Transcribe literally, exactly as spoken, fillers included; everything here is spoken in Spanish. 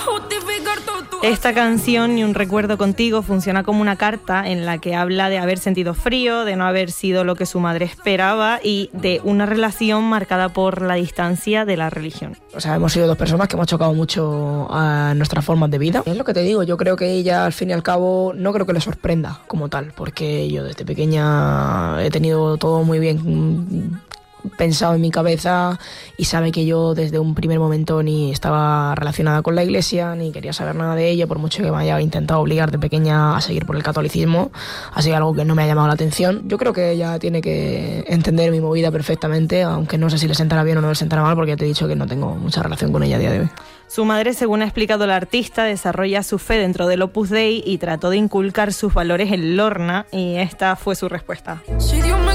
Esta canción, Ni un recuerdo contigo, funciona como una carta en la que habla de haber sentido frío, de no haber sido lo que su madre esperaba y de una relación marcada por la distancia de la religión. O sea, hemos sido dos personas que hemos chocado mucho a nuestras formas de vida. Es lo que te digo, yo creo que ella al fin y al cabo no creo que le sorprenda como tal, porque yo desde pequeña he tenido todo muy bien pensado en mi cabeza y sabe que yo desde un primer momento ni estaba relacionada con la iglesia ni quería saber nada de ella, por mucho que me haya intentado obligar de pequeña a seguir por el catolicismo. Ha sido algo que no me ha llamado la atención. Yo creo que ella tiene que entender mi movida perfectamente, aunque no sé si le sentará bien o no le sentará mal, porque ya te he dicho que no tengo mucha relación con ella a día de hoy. Su madre, según ha explicado la artista, desarrolla su fe dentro del Opus Dei y trató de inculcar sus valores en Lorna, y esta fue su respuesta.